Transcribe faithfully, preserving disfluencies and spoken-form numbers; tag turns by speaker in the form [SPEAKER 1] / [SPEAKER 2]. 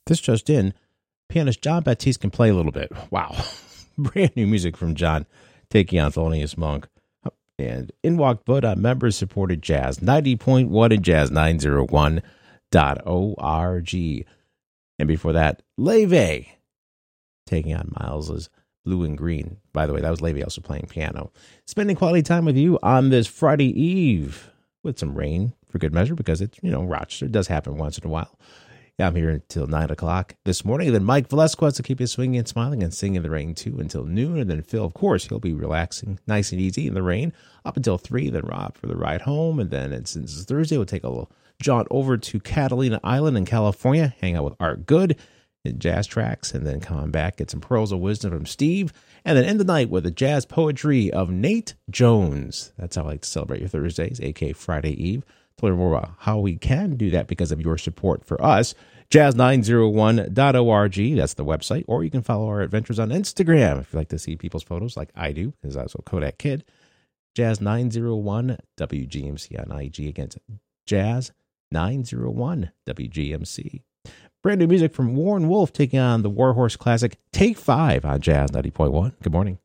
[SPEAKER 1] This just in, pianist John Baptiste can play a little bit. Wow. Brand new music from John, taking on Thelonious Monk. And in walked Buddha, members-supported jazz, ninety point one and jazz nine oh one dot org. And before that, Leve, taking on Miles's Blue and Green. By the way, that was Leve also playing piano. Spending quality time with you on this Friday Eve with some rain for good measure because it's, you know, Rochester. It does happen once in a while. Yeah, I'm here until nine o'clock this morning. Then Mike Velasquez will keep you swinging and smiling and singing in the rain, too, until noon. And then Phil, of course, he'll be relaxing nice and easy in the rain up until three. Then Rob for the ride home. And then and since it's Thursday, we'll take a little jaunt over to Catalina Island in California, hang out with Art Good and jazz tracks, and then come on back, get some pearls of wisdom from Steve, and then end the night with the jazz poetry of Nate Jones. That's how I like to celebrate your Thursdays, aka Friday Eve. To learn more about how we can do that because of your support for us, jazz nine oh one dot org, that's the website, or you can follow our adventures on Instagram if you like to see people's photos like I do, because I was a Kodak kid. jazz nine oh one W G M C on I G against jazz nine oh one W G M C. Brand new music from Warren Wolf taking on the Warhorse classic Take Five on Jazz ninety point one. Good morning.